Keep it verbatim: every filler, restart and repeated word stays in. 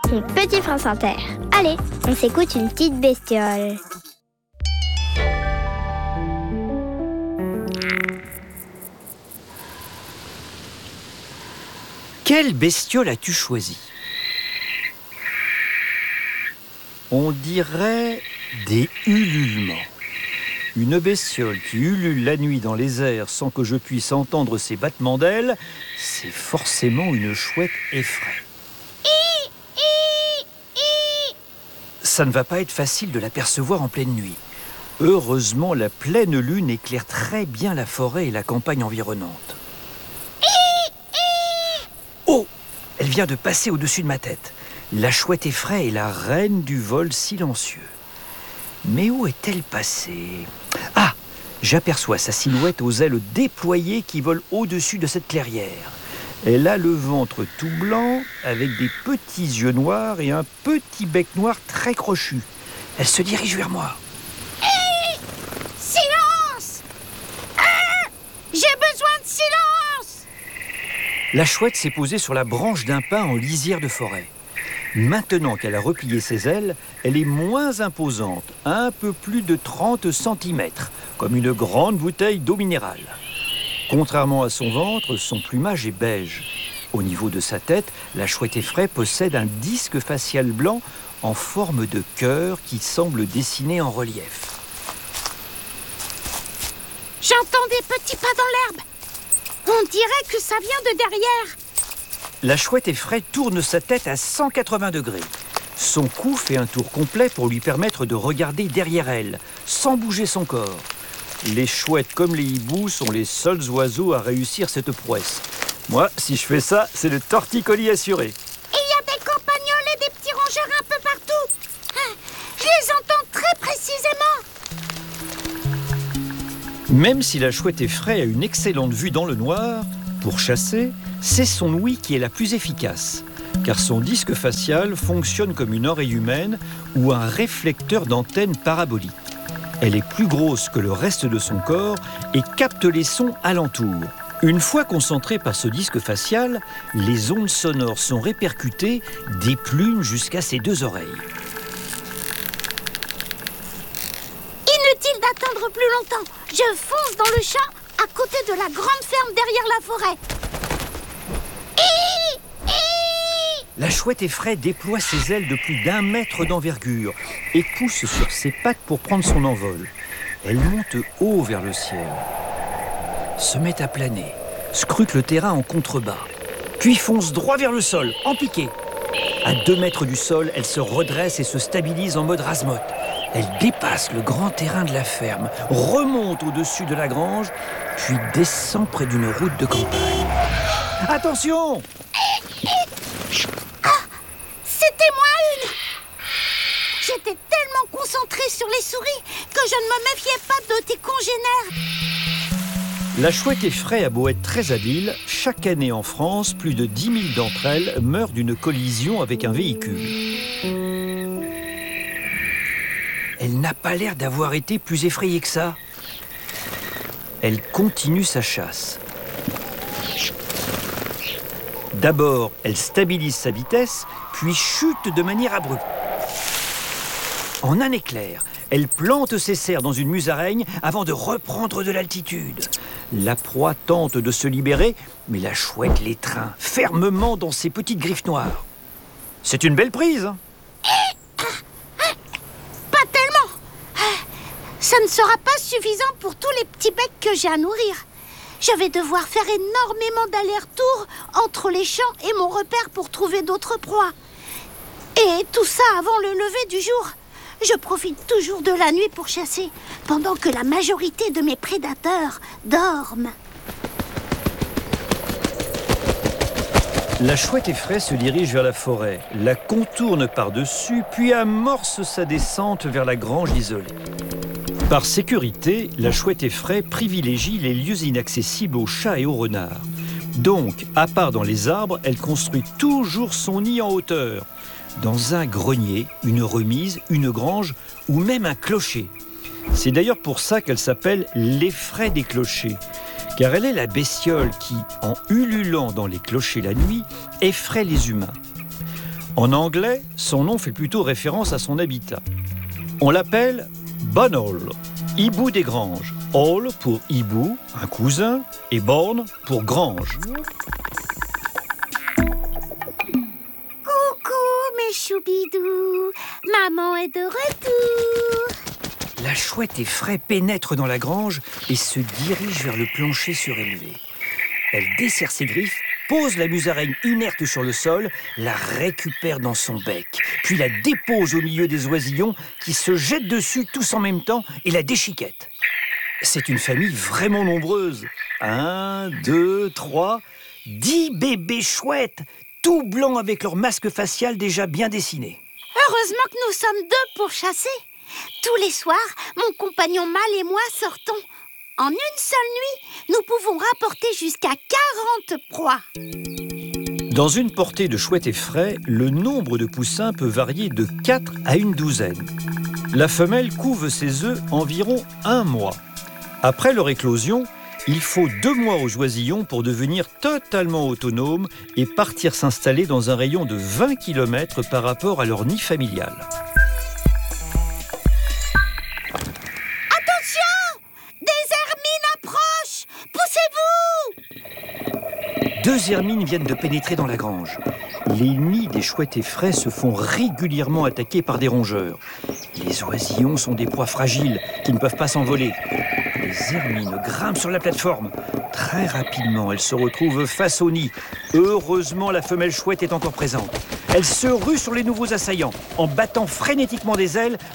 mon petit prince inter. Allez, on s'écoute une petite bestiole. Quelle bestiole as-tu choisi? On dirait des ululements. Une bestiole qui ulule la nuit dans les airs sans que je puisse entendre ses battements d'ailes, c'est forcément une chouette effraie. Ça ne va pas être facile de l'apercevoir en pleine nuit. Heureusement, la pleine lune éclaire très bien la forêt et la campagne environnante. Oh! Elle vient de passer au-dessus de ma tête. La chouette effraie est la reine du vol silencieux. Mais où est-elle passée? Ah! J'aperçois sa silhouette aux ailes déployées qui volent au-dessus de cette clairière. Elle a le ventre tout blanc, avec des petits yeux noirs et un petit bec noir très crochu. Elle se dirige vers moi. Hé! Silence! Ah! J'ai besoin de silence! La chouette s'est posée sur la branche d'un pin en lisière de forêt. Maintenant qu'elle a replié ses ailes, elle est moins imposante, un peu plus de trente centimètres, comme une grande bouteille d'eau minérale. Contrairement à son ventre, son plumage est beige. Au niveau de sa tête, la chouette effraie possède un disque facial blanc en forme de cœur qui semble dessiné en relief. J'entends des petits pas dans l'herbe. On dirait que ça vient de derrière. La chouette effraie tourne sa tête à cent quatre-vingts degrés. Son cou fait un tour complet pour lui permettre de regarder derrière elle, sans bouger son corps. Les chouettes comme les hiboux sont les seuls oiseaux à réussir cette prouesse. Moi, si je fais ça, c'est le torticolis assuré. Et il y a des campagnols et des petits rongeurs un peu partout. Je les entends très précisément. Même si la chouette effraie a une excellente vue dans le noir, pour chasser, c'est son ouïe qui est la plus efficace, car son disque facial fonctionne comme une oreille humaine ou un réflecteur d'antenne parabolique. Elle est plus grosse que le reste de son corps et capte les sons alentour. Une fois concentrée par ce disque facial, les ondes sonores sont répercutées des plumes jusqu'à ses deux oreilles. Inutile d'attendre plus longtemps. Je fonce dans le champ à côté de la grande ferme derrière la forêt. Hi, hi. La chouette effraie déploie ses ailes de plus d'un mètre d'envergure et pousse sur ses pattes pour prendre son envol. Elle monte haut vers le ciel, se met à planer, scrute le terrain en contrebas, puis fonce droit vers le sol, en piqué. À deux mètres du sol, elle se redresse et se stabilise en mode rase-motte. Elle dépasse le grand terrain de la ferme, remonte au-dessus de la grange, puis descend près d'une route de campagne. Attention! Ah, c'était moi une. J'étais tellement concentrée sur les souris que je ne me méfiais pas de tes congénères. La chouette effraie a beau être très habile, chaque année en France, plus de dix mille d'entre elles meurent d'une collision avec un véhicule. Elle n'a pas l'air d'avoir été plus effrayée que ça. Elle continue sa chasse. D'abord, elle stabilise sa vitesse, puis chute de manière abrupte. En un éclair, elle plante ses serres dans une musaraigne avant de reprendre de l'altitude. La proie tente de se libérer, mais la chouette l'étreint fermement dans ses petites griffes noires. C'est une belle prise, hein ? Pas tellement. Ça ne sera pas suffisant pour tous les petits becs que j'ai à nourrir. Je vais devoir faire énormément d'allers-retours entre les champs et mon repère pour trouver d'autres proies. Et tout ça avant le lever du jour. Je profite toujours de la nuit pour chasser, pendant que la majorité de mes prédateurs dorment. La chouette effraie se dirige vers la forêt, la contourne par-dessus, puis amorce sa descente vers la grange isolée. Par sécurité, la chouette effraie privilégie les lieux inaccessibles aux chats et aux renards. Donc, à part dans les arbres, elle construit toujours son nid en hauteur, dans un grenier, une remise, une grange ou même un clocher. C'est d'ailleurs pour ça qu'elle s'appelle l'effraie des clochers, car elle est la bestiole qui, en ululant dans les clochers la nuit, effraie les humains. En anglais, son nom fait plutôt référence à son habitat. On l'appelle Bunhall, hibou des granges. Hall pour hibou, un cousin, et born pour grange. Coucou mes choubidous, maman est de retour. La chouette effraie pénètre dans la grange et se dirige vers le plancher surélevé. Elle desserre ses griffes, pose la musaraigne inerte sur le sol, la récupère dans son bec, puis la dépose au milieu des oisillons qui se jettent dessus tous en même temps et la déchiquettent. C'est une famille vraiment nombreuse. Un, deux, trois, dix bébés chouettes, tout blancs avec leur masque facial déjà bien dessiné. Heureusement que nous sommes deux pour chasser. Tous les soirs, mon compagnon mâle et moi sortons. En une seule nuit, nous pouvons rapporter jusqu'à quarante proies. Dans une portée de chouettes effraies, le nombre de poussins peut varier de quatre à une douzaine. La femelle couve ses œufs environ un mois. Après leur éclosion, il faut deux mois aux oisillons pour devenir totalement autonomes et partir s'installer dans un rayon de vingt kilomètres par rapport à leur nid familial. Deux hermines viennent de pénétrer dans la grange. Les nids des chouettes effraies se font régulièrement attaquer par des rongeurs. Les oisillons sont des proies fragiles qui ne peuvent pas s'envoler. Les hermines grimpent sur la plateforme. Très rapidement, elles se retrouvent face au nid. Heureusement, la femelle chouette est encore présente. Elle se rue sur les nouveaux assaillants en battant frénétiquement des ailes